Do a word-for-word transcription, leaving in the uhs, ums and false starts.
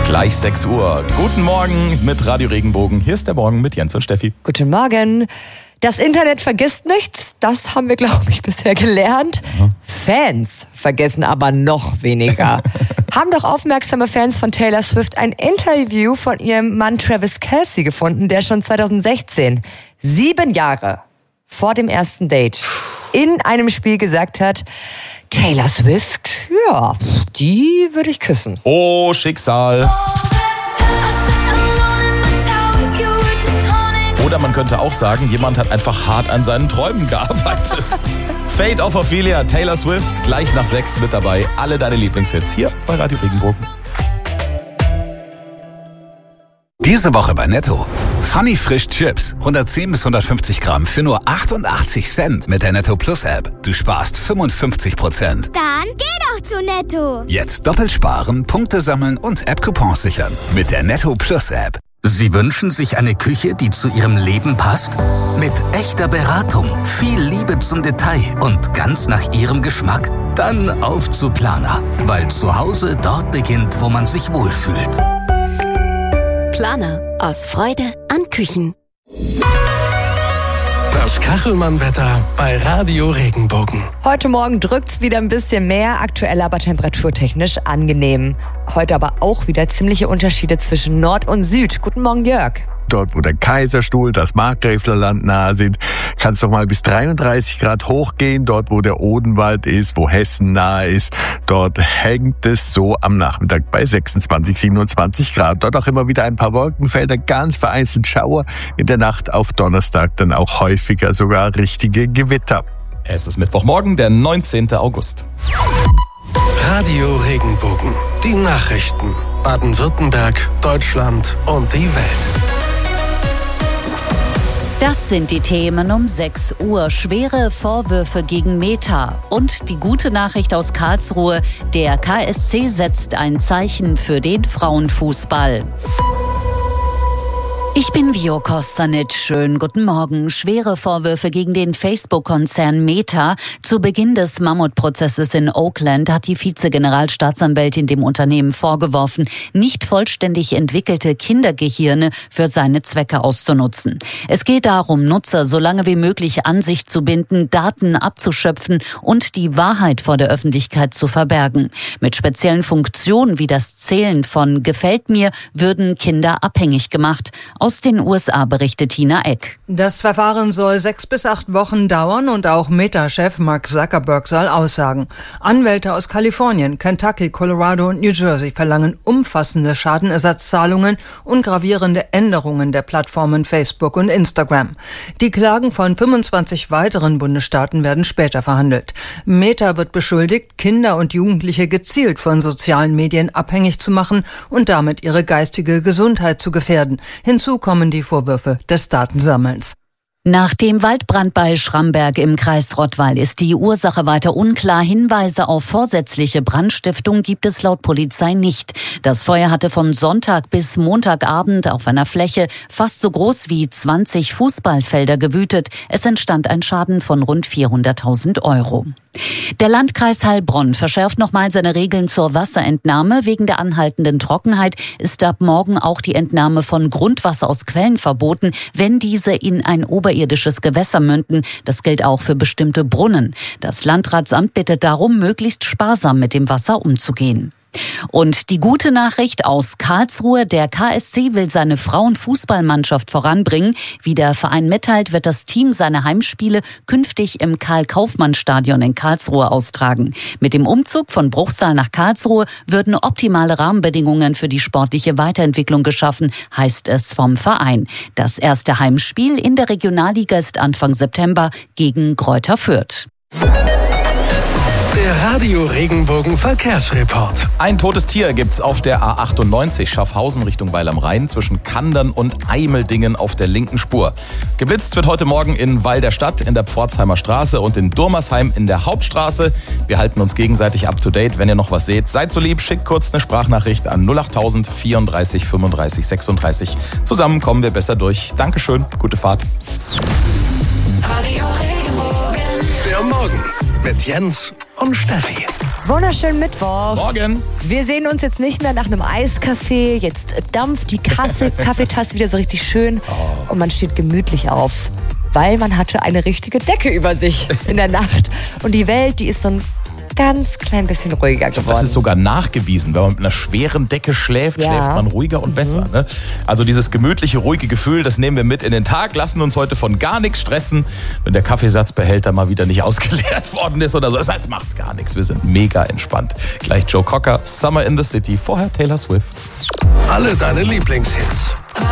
Gleich sechs Uhr. Guten Morgen mit Radio Regenbogen. Hier ist der Morgen mit Jens und Steffi. Guten Morgen. Das Internet vergisst nichts, das haben wir, glaube ich, bisher gelernt. Ja. Fans vergessen aber noch weniger. Haben doch aufmerksame Fans von Taylor Swift ein Interview von ihrem Mann Travis Kelce gefunden, der schon zweitausendsechzehn, sieben Jahre vor dem ersten Date, in einem Spiel gesagt hat, Taylor Swift, ja, die würde ich küssen. Oh, Schicksal. Oder man könnte auch sagen, jemand hat einfach hart an seinen Träumen gearbeitet. Fate of Ophelia, Taylor Swift, gleich nach sechs mit dabei. Alle deine Lieblingshits hier bei Radio Regenbogen. Diese Woche bei Netto. Funny Frisch Chips, hundertzehn bis hundertfünfzig Gramm für nur achtundachtzig Cent mit der Netto Plus App. Du sparst fünfundfünfzig Prozent. Dann geh doch zu Netto. Jetzt doppelt sparen, Punkte sammeln und App-Coupons sichern mit der Netto Plus App. Sie wünschen sich eine Küche, die zu Ihrem Leben passt? Mit echter Beratung, viel Liebe zum Detail und ganz nach Ihrem Geschmack? Dann auf zu Planer, weil zu Hause dort beginnt, wo man sich wohlfühlt. Planer, aus Freude an Küchen. Das Kachelmann-Wetter bei Radio Regenbogen. Heute Morgen drückt's wieder ein bisschen mehr, aktuell aber temperaturtechnisch angenehm. Heute aber auch wieder ziemliche Unterschiede zwischen Nord und Süd. Guten Morgen, Jörg. Dort, wo der Kaiserstuhl, das Markgräflerland nahe sind, kann es doch mal bis dreiunddreißig Grad hochgehen. Dort, wo der Odenwald ist, wo Hessen nahe ist, dort hängt es so am Nachmittag bei sechsundzwanzig, siebenundzwanzig Grad. Dort auch immer wieder ein paar Wolkenfelder, ganz vereinzelt Schauer. In der Nacht auf Donnerstag dann auch häufiger sogar richtige Gewitter. Es ist Mittwochmorgen, der neunzehnten August. Radio Regenbogen. Die Nachrichten. Baden-Württemberg, Deutschland und die Welt. Das sind die Themen um sechs Uhr. Schwere Vorwürfe gegen Meta. Und die gute Nachricht aus Karlsruhe. Der K S C setzt ein Zeichen für den Frauenfußball. Ich bin Vio Kostanic. Schönen guten Morgen. Schwere Vorwürfe gegen den Facebook-Konzern Meta. Zu Beginn des Mammutprozesses in Oakland hat die Vize-Generalstaatsanwältin dem Unternehmen vorgeworfen, nicht vollständig entwickelte Kindergehirne für seine Zwecke auszunutzen. Es geht darum, Nutzer so lange wie möglich an sich zu binden, Daten abzuschöpfen und die Wahrheit vor der Öffentlichkeit zu verbergen. Mit speziellen Funktionen wie das Zählen von Gefällt mir würden Kinder abhängig gemacht. Aus den U S A berichtet Tina Eck. Das Verfahren soll sechs bis acht Wochen dauern und auch Meta-Chef Mark Zuckerberg soll aussagen. Anwälte aus Kalifornien, Kentucky, Colorado und New Jersey verlangen umfassende Schadenersatzzahlungen und gravierende Änderungen der Plattformen Facebook und Instagram. Die Klagen von fünfundzwanzig weiteren Bundesstaaten werden später verhandelt. Meta wird beschuldigt, Kinder und Jugendliche gezielt von sozialen Medien abhängig zu machen und damit ihre geistige Gesundheit zu gefährden. Hinzu kommen die Vorwürfe des Datensammelns. Nach dem Waldbrand bei Schramberg im Kreis Rottweil ist die Ursache weiter unklar. Hinweise auf vorsätzliche Brandstiftung gibt es laut Polizei nicht. Das Feuer hatte von Sonntag bis Montagabend auf einer Fläche fast so groß wie zwanzig Fußballfelder gewütet. Es entstand ein Schaden von rund vierhunderttausend Euro. Der Landkreis Heilbronn verschärft nochmal seine Regeln zur Wasserentnahme. Wegen der anhaltenden Trockenheit ist ab morgen auch die Entnahme von Grundwasser aus Quellen verboten, wenn diese in ein oberirdisches Gewässer münden. Das gilt auch für bestimmte Brunnen. Das Landratsamt bittet darum, möglichst sparsam mit dem Wasser umzugehen. Und die gute Nachricht aus Karlsruhe, der K S C will seine Frauenfußballmannschaft voranbringen. Wie der Verein mitteilt, wird das Team seine Heimspiele künftig im Karl-Kaufmann-Stadion in Karlsruhe austragen. Mit dem Umzug von Bruchsal nach Karlsruhe würden optimale Rahmenbedingungen für die sportliche Weiterentwicklung geschaffen, heißt es vom Verein. Das erste Heimspiel in der Regionalliga ist Anfang September gegen Greuther Fürth. Der Radio Regenbogen Verkehrsreport. Ein totes Tier gibt's auf der A achtundneunzig Schaffhausen Richtung Weil am Rhein zwischen Kandern und Eimeldingen auf der linken Spur. Geblitzt wird heute Morgen in Weil der Stadt, in der Pforzheimer Straße und in Durmersheim in der Hauptstraße. Wir halten uns gegenseitig up to date. Wenn ihr noch was seht, seid so lieb, schickt kurz eine Sprachnachricht an null acht null null vierunddreißig fünfunddreißig sechsunddreißig. Zusammen kommen wir besser durch. Dankeschön, gute Fahrt. Radio Regenbogen. Der Morgen mit Jens und Steffi. Wunderschönen Mittwoch. Morgen. Wir sehen uns jetzt nicht mehr nach einem Eiscafé. Jetzt dampft die Kasse, Kaffeetasse wieder so richtig schön Oh. und man steht gemütlich auf, weil man hatte eine richtige Decke über sich in der Nacht. Und die Welt, die ist so ein ganz klein bisschen ruhiger geworden. Das ist sogar nachgewiesen. Wenn man mit einer schweren Decke schläft, Ja. schläft man ruhiger und besser. Ne? Also dieses gemütliche, ruhige Gefühl, das nehmen wir mit in den Tag, lassen uns heute von gar nichts stressen, wenn der Kaffeesatzbehälter mal wieder nicht ausgeleert worden ist oder so. Das heißt, macht gar nichts. Wir sind mega entspannt. Gleich Joe Cocker, Summer in the City. Vorher Taylor Swift. Alle deine Lieblingshits.